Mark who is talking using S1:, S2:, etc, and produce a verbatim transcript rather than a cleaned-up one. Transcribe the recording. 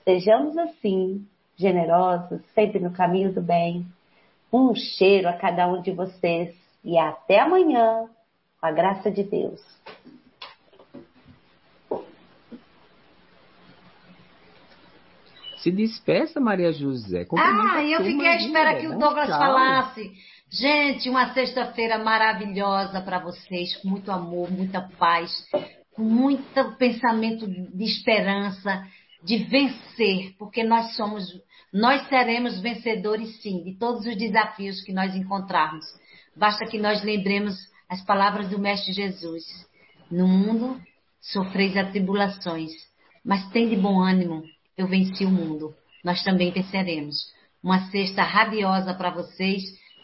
S1: Sejamos assim, generosos, sempre no caminho do bem. Um cheiro a cada um de vocês e até amanhã, com a graça de Deus.
S2: Se despeça, Maria José.
S3: Ah, eu fiquei à espera que o Douglas
S2: tchau.
S3: falasse. Gente, uma sexta-feira maravilhosa para vocês, com muito amor, muita paz, com muito pensamento de esperança, de vencer, porque nós somos, nós seremos vencedores sim, de todos os desafios que nós encontrarmos. Basta que nós lembremos as palavras do Mestre Jesus. No mundo sofreis atribulações, mas tem de bom ânimo, eu venci o mundo. Nós também venceremos. Uma sexta radiosa para vocês.